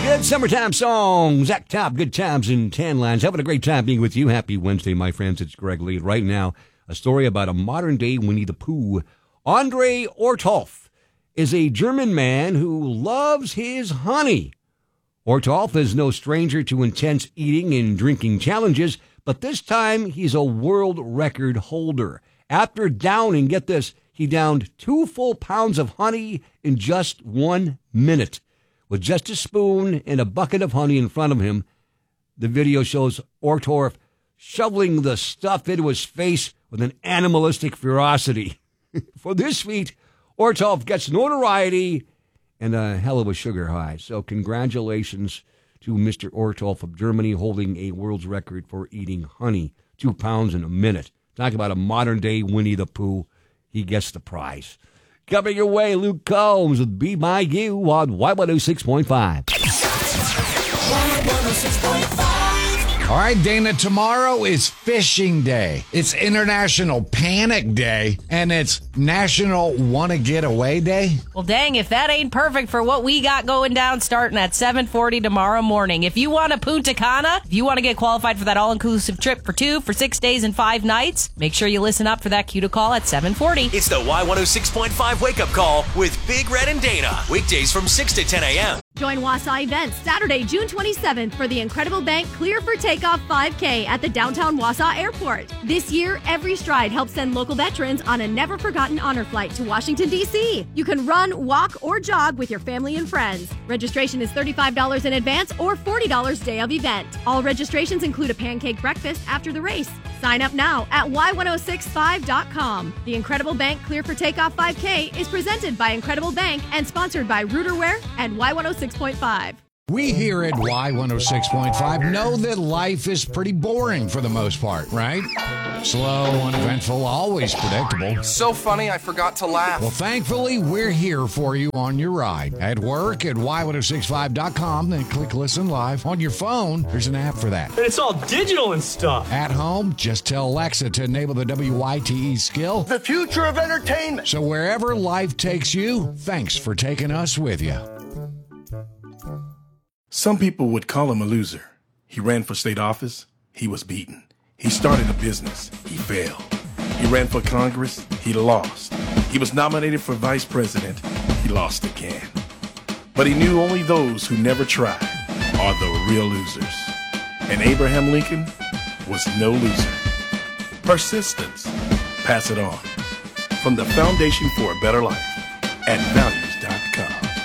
Good summertime song. Zach Top, good times in Tan Lines. Having a great time being with you. Happy Wednesday, my friends. It's Greg Lee. Right now, a story about a modern-day Winnie the Pooh. André Ortolf is a German man who loves his honey. Ortolf is no stranger to intense eating and drinking challenges, but this time he's a world record holder. After downing, get this, he downed 2 full pounds of honey in just 1 minute. With just a spoon and a bucket of honey in front of him, the video shows Ortolf shoveling the stuff into his face with an animalistic ferocity. For this feat, Ortolf gets notoriety and a hell of a sugar high. So congratulations to Mr. Ortolf of Germany holding a world's record for eating honey, 2 pounds in a minute. Talk about a modern-day Winnie the Pooh. He gets the prize. Coming your way, Luke Combs with Be My You on Y106.5. Y106.5. All right, Dana, tomorrow is Fishing Day. It's International Panic Day, and it's National Wanna Get Away Day. Well, dang, if that ain't perfect for what we got going down starting at 7:40 tomorrow morning. If you want a Punta Cana, if you want to get qualified for that all-inclusive trip for 2 for 6 days and 5 nights, make sure you listen up for that cue to call at 7:40. It's the Y106.5 Wake Up Call with Big Red and Dana. Weekdays from 6 to 10 a.m. Join Wausau Events Saturday, June 27th for the Incredible Bank Clear for Takeoff 5K at the downtown Wausau Airport. This year, Every Stride helps send local veterans on a never-forgotten honor flight to Washington, D.C. You can run, walk, or jog with your family and friends. Registration is $35 in advance or $40 day of event. All registrations include a pancake breakfast after the race. Sign up now at y1065.com. The Incredible Bank Clear for Takeoff 5K is presented by Incredible Bank and sponsored by Rooterware and Y106.5. We here at Y106.5 know that life is pretty boring for the most part, right? Slow, uneventful, always predictable. So funny, I forgot to laugh. Well, thankfully, we're here for you on your ride. At work at Y1065.com, then click Listen Live. On your phone, there's an app for that. And it's all digital and stuff. At home, just tell Alexa to enable the WYTE skill. The future of entertainment. So wherever life takes you, thanks for taking us with you. Some people would call him a loser. He ran for state office. He was beaten. He started a business. He failed. He ran for Congress. He lost. He was nominated for vice president. He lost again. But he knew only those who never tried are the real losers. And Abraham Lincoln was no loser. Persistence. Pass it on. From the Foundation for a Better Life at Value.